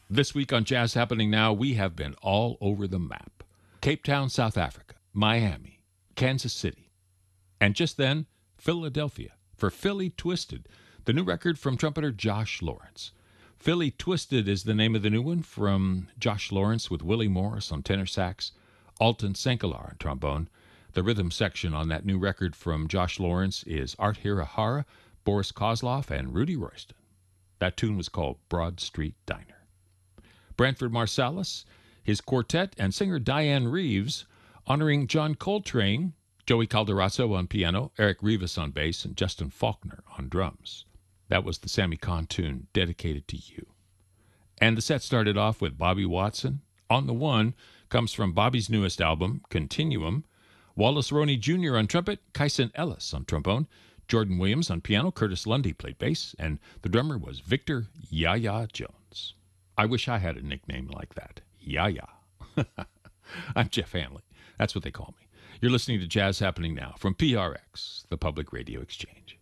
This week on Jazz Happening Now, we have been all over the map. Cape Town, South Africa, Miami, Kansas City, and just then, Philadelphia for Philly Twisted, the new record from trumpeter Josh Lawrence. Philly Twisted is the name of the new one from Josh Lawrence with Willie Morris on tenor sax, Alton Senkelar on trombone. The rhythm section on that new record from Josh Lawrence is Art Hirahara, Boris Kozlov, and Rudy Royston. That tune was called Broad Street Diner. Branford Marsalis, his quartet, and singer Diane Reeves, honoring John Coltrane, Joey Calderazzo on piano, Eric Rivas on bass, and Justin Faulkner on drums. That was the Sammy Kahn tune, Dedicated to You. And the set started off with Bobby Watson. On the One comes from Bobby's newest album, Continuum. Wallace Roney Jr. on trumpet, Kyson Ellis on trombone, Jordan Williams on piano, Curtis Lundy played bass, and the drummer was Victor Yaya Jones. I wish I had a nickname like that. Yaya. I'm Jeff Hanley. That's what they call me. You're listening to Jazz Happening Now from PRX, the Public Radio Exchange.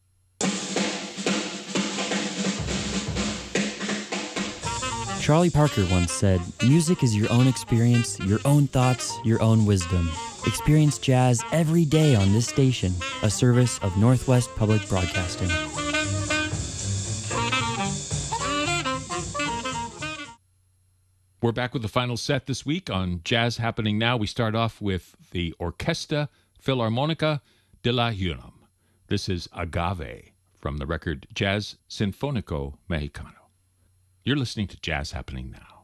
Charlie Parker once said, "Music is your own experience, your own thoughts, your own wisdom." Experience jazz every day on this station, a service of Northwest Public Broadcasting. We're back with the final set this week on Jazz Happening Now. We start off with the Orquesta Filarmonica de la UNAM. This is Agave from the record Jazz Sinfónico Mexicano. You're listening to Jazz Happening Now.